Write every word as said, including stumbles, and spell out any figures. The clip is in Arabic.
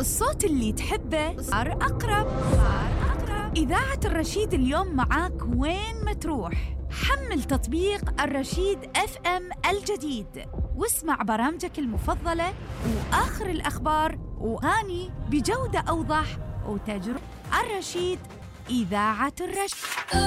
الصوت اللي تحبه صار أقرب. صار أقرب. إذاعة الرشيد اليوم معاك وين ما تروح. حمل تطبيق الرشيد اف ام الجديد واسمع برامجك المفضلة وآخر الأخبار وأغاني بجودة أوضح وتجربة. الرشيد، إذاعة الرشيد.